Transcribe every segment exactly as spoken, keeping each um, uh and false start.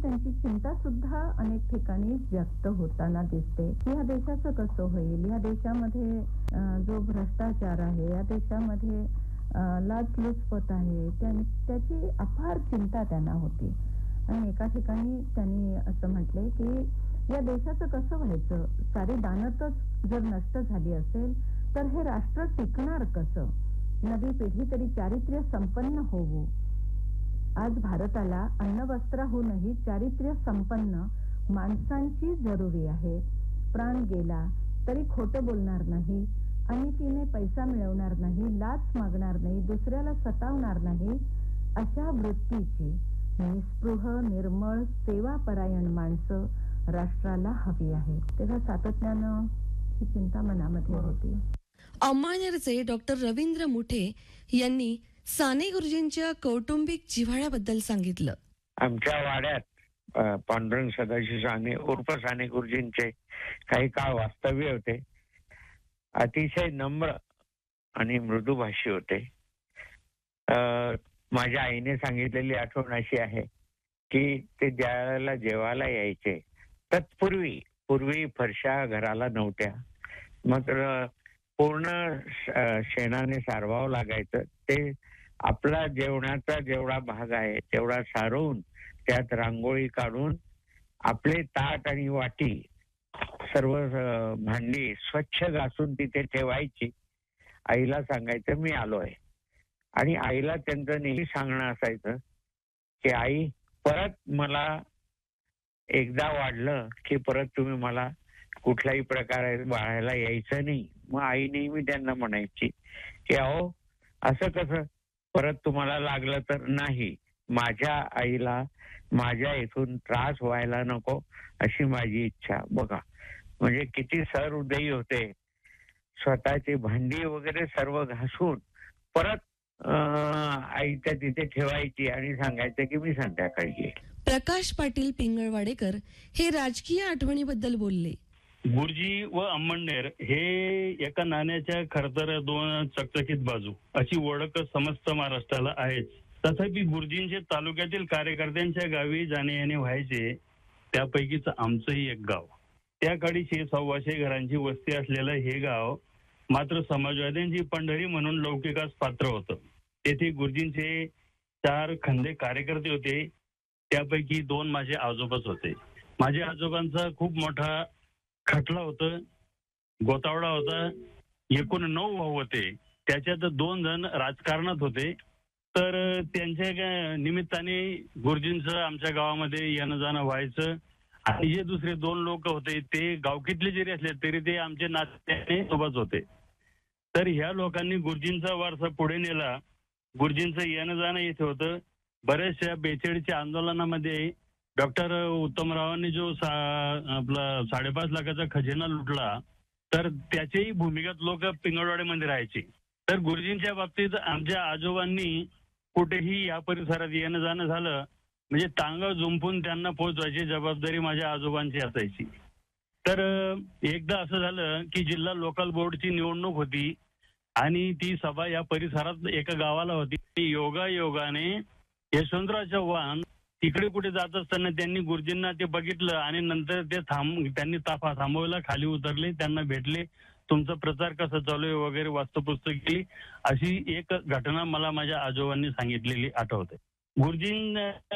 त्यांची चिंता सुद्धा अनेक ठिकाणी व्यक्त होताना दिसते की या देशाचं कसं होईल, या देशामध्ये जो भ्रष्टाचार आहे, या देशामध्ये लाचलुचपत आहे, त्याची अपार चिंता त्यांना होती. आणि एका ठिकाणी त्यांनी असं म्हटले की या देशाचं कसं व्हायचं, सारी दानतच जर नष्ट झाली असेल तर हे राष्ट्र टिकणार कसं, नवी पिढी तरी चारित्र्य संपन्न होवो. आज भारताला अन्नवस्त्राहूनही चारित्र्य संपन्न माणसांची जरुरी आहे. प्राण गेला तरी खोटं बोलणार नाही, अनितीने पैसा मिळवणार नाही, लाच मागणार नाही, दुसऱ्याला सतावणार नाही, अशा वृत्तीची निस्पृह निर्मळ सेवापरायण माणसं राष्ट्राला हवी आहे. तेव्हा सातत्यानं ही चिंता मनामध्ये होती. अंमळनेरचे डॉक्टर रवींद्र मुठे यांनी साने गुरुजींच्या कौटुंबिक जिव्हाळ्याबद्दल सांगितलं. आमच्या वाड्यात पांडुरंग सदाशिव साने उर्फ साने गुरुजींचे काही काळ वास्तव्य होते. अतिशय नम्र आणि मृदुभाषी होते. माझ्या आईने सांगितलेली आठवण अशी आहे की ते ज्यावेळेला जेवायला यायचे तत्पूर्वी पूर्वी फरशा घराला नव्हत्या, मात्र पूर्ण शेणाने सारवावं लागायचं. ते आपला जेवणाचा जेवढा भाग आहे तेवढा सारवून त्यात रांगोळी काढून आपले ताट आणि वाटी सर्व भांडी स्वच्छ घासून तिथे ठेवायची. आईला सांगायचं मी आलोय. आणि आईला त्यांचं नेहमी सांगणं असायचं की आई परत मला एकदा वाढलं की परत तुम्ही मला कुठल्याही प्रकारे बाळायला यायचं नाही. मग आई नेहमी त्यांना म्हणायची की अहो असं कसं, परत तुम्हाला लागलं तर नाही, माझ्या आईला माझ्या इथून त्रास व्हायला नको अशी माझी इच्छा. बघा म्हणजे किती सहृदयी होते. स्वतःची भांडी वगैरे सर्व घासून परत आईच्या तिथे ठेवायची आणि सांगायचं की मी संध्याकाळी येईल. प्रकाश पाटील पिंगळवाडेकर हे राजकीय आठवणीबद्दल बोलले. गुरुजी व अंमळनेर हे एका नाण्याच्या खरं तर दोन चकचकीत बाजू अशी ओळख समस्त महाराष्ट्राला आहेच. तथापि गुरुजींचे तालुक्यातील कार्यकर्त्यांच्या गावी जाणे येणे व्हायचे. त्यापैकीच आमचंही एक गाव. त्या काळी शे सव्वाशे घरांची वस्ती असलेलं हे गाव मात्र समाजवाद्यांची पंढरी म्हणून लौकिकास पात्र होतं. तेथे गुरुजींचे चार खंदे कार्यकर्ते होते. त्यापैकी दोन माझे आजोबाच होते. माझ्या आजोबांचा खूप मोठा खटला होता, गोतावळा होता. एकूण नऊ भाऊ होते. त्याच्यात दोन जण राजकारणात होते. तर त्यांच्या निमित्ताने गुरुजींचं आमच्या गावामध्ये येणं जाणं व्हायचं. आणि जे दुसरे दोन लोक होते ते गावकीतले जरी असले तरी ते आमचे नात्याने सोबत होते. तर ह्या लोकांनी गुरुजींचा वारसा पुढे नेला. गुरुजींचं येणं जाणं येथे होतं. बऱ्याचशा बेचाळीसच्या आंदोलनामध्ये डॉक्टर उत्तमरावांनी जो सा आपला साडेपाच लाखाचा खजिना लुटला तर त्याचेही भूमिगत लोक पिंगळवाड्यामध्ये राहायचे. तर गुरुजींच्या बाबतीत आमच्या आजोबांनी कुठेही या परिसरात येणं जाणं झालं म्हणजे टांगा जुंपून त्यांना पोहोचवायची जबाबदारी माझ्या आजोबांची असायची. तर एकदा असं झालं की जिल्हा लोकल बोर्डची निवडणूक होती आणि ती सभा या परिसरात एका गावाला होती. योगा योगाने यशवंतराव चव्हाण तिकडे कुठे जात असताना त्यांनी गुरुजींना ते बघितलं आणि नंतर ते थांब त्यांनी ताफा थांबवला, खाली उतरले, त्यांना भेटले, तुमचा प्रचार कसा चालू आहे वगैरे वास्तुपुस्तक केली. अशी एक घटना मला माझ्या आजोबांनी सांगितलेली आठवते. गुरुजीं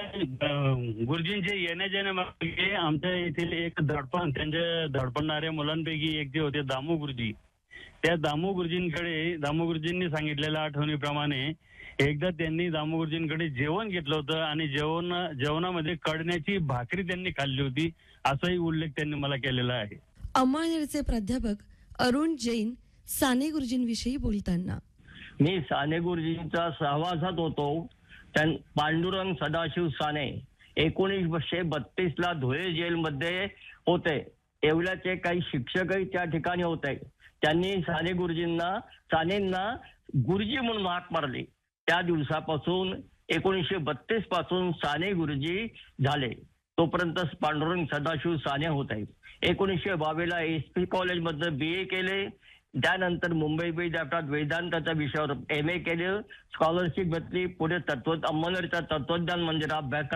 गुरुजींचे येण्या जाण्यामागे आमच्या येथील एक धडपण त्यांच्या धडपडणाऱ्या मुलांपैकी एक जे होते दामू गुरुजी. त्या दामू गुरुजींकडे दामू गुरुजींनी सांगितलेल्या आठवणीप्रमाणे एकदा त्यांनी दामू गुरुजींकडे जेवण घेतलं होतं आणि जेवण जेवणामध्ये कडण्याची भाकरी त्यांनी खाल्ली होती असाही उल्लेख त्यांनी मला केलेला आहे. अंमळनेरचे प्राध्यापक अरुण जैन साने गुरुजींविषयी बोलताना, मी साने गुरुजींचा सहवासात होतो. पांडुरंग सदाशिव साने एकोणीसशे बत्तीस ला धुळे जेलमध्ये होते. येवल्याचे काही शिक्षकही त्या ठिकाणी होते. त्यांनी साने गुरुजींना सानेंना गुरुजी म्हणून हाक मारली. त्या दिवसापासून एकोणीसशे बत्तीस पासून साने गुरुजी झाले. तोपर्यंत पांडुरंग सदाशिव साने होते. एकोणीसशे बावीसला एस पी कॉलेजमध्ये बी ए केले. त्यानंतर मुंबई विद्यापीठात वेदांताच्या विषयावर एम ए केले. स्कॉलरशिप घेतली. पुढे तत्व अंमळनेरच्या तत्वज्ञान मंदिरात अभ्यास